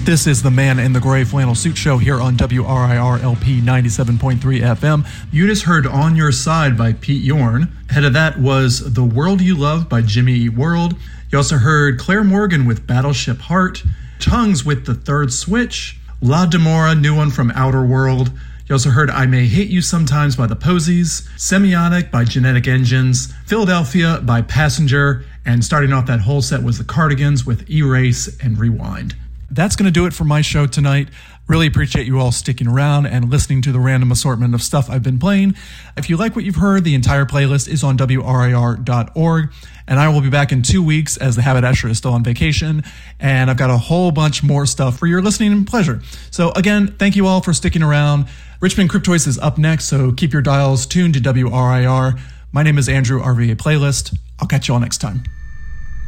This is the Man in the Gray Flannel Suit Show here on WRIR LP 97.3 FM. You just heard On Your Side by Pete Yorn. Ahead of that was The World You Love by Jimmy Eat World. You also heard Claire Morgan with Battleship Heart, Tongues with The Third Switch, La Demora, new one from Outer World. You also heard I May Hate You Sometimes by The Posies, Semiotic by Genetic Engines, Philadelphia by Passenger, and starting off that whole set was The Cardigans with Erase and Rewind. That's going to do it for my show tonight. Really appreciate you all sticking around and listening to the random assortment of stuff I've been playing. If you like what you've heard, the entire playlist is on WRIR.org. And I will be back in 2 weeks as the Haberdasher is still on vacation. And I've got a whole bunch more stuff for your listening pleasure. So again, thank you all for sticking around. Richmond Cryptoids is up next, so keep your dials tuned to WRIR. My name is Andrew, RVA Playlist. I'll catch you all next time.